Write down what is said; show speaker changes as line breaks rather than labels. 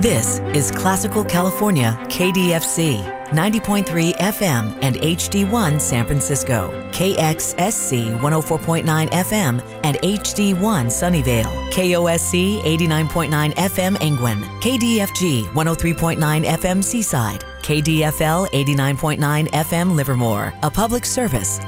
This is Classical California KDFC, 90.3 FM and HD1 San Francisco, KXSC 104.9 FM and HD1 Sunnyvale, KOSC 89.9 FM Angwin, KDFG 103.9 FM Seaside, KDFL 89.9 FM Livermore, a public service